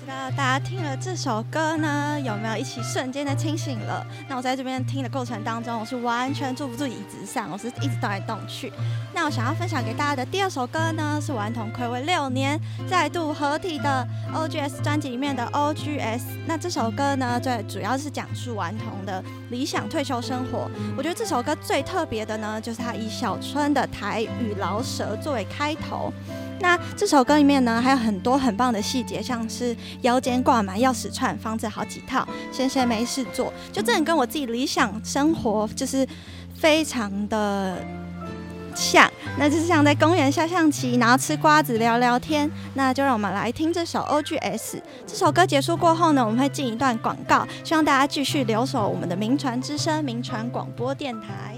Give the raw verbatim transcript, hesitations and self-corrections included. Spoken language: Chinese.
不知道大家听了这首歌呢，有没有一起瞬间的清醒了？那我在这边听的过程当中，我是完全坐不住椅子上，我是一直动来动去。那我想要分享给大家的第二首歌呢，是顽童睽违六年再度合体的 O G S 专辑里面的 O G S。那这首歌呢，最主要是讲述顽童的理想退休生活。我觉得这首歌最特别的呢，就是它以小春的台语饶舌作为开头。那这首歌里面呢，还有很多很棒的细节，像是腰间挂满钥匙串，房子好几套，闲闲没事做，就真的跟我自己理想生活就是非常的像。那就是像在公园下象棋，然后吃瓜子聊聊天。那就让我们来听这首 O G S。这首歌结束过后呢，我们会进一段广告，希望大家继续留守我们的名传之声名传广播电台。